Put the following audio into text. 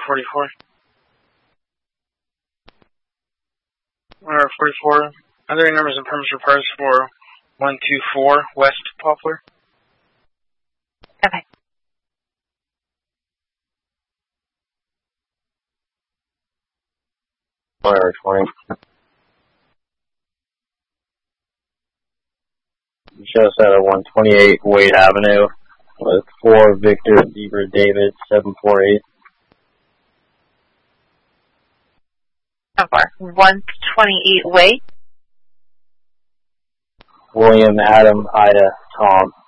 44. 44. Other numbers and permits repairs for 124 West Poplar. Okay. Fire 20. Show us at 128 Wade Avenue with 4 Victor Zebra David 748. How far? 128 Wade? William Adam Ida Tom